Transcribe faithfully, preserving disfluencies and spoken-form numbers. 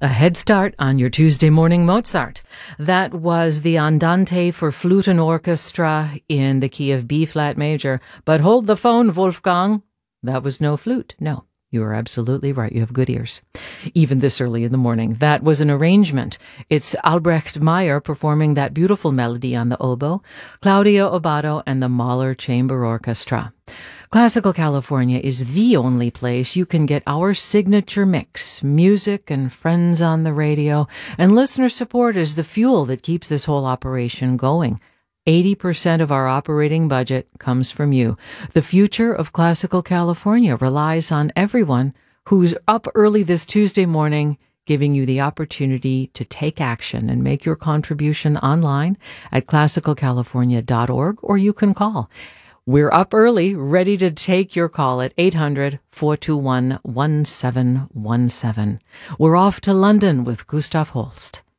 A head start on your Tuesday morning Mozart. That was the Andante for flute and orchestra in the key of B flat major. But hold the phone, Wolfgang. That was no flute. No, you are absolutely right. You have good ears. Even this early in the morning. That was an arrangement. It's Albrecht Meyer performing that beautiful melody on the oboe, Claudia Obato and the Mahler Chamber Orchestra. Classical California is the only place you can get our signature mix. Music and friends on the radio, and listener support is the fuel that keeps this whole operation going. eighty percent of our operating budget comes from you. The future of Classical California relies on everyone who's up early this Tuesday morning, giving you the opportunity to take action and make your contribution online at classical california dot org, or you can call. We're up early, ready to take your call at eight hundred, four two one, one seven one seven. We're off to London with Gustav Holst.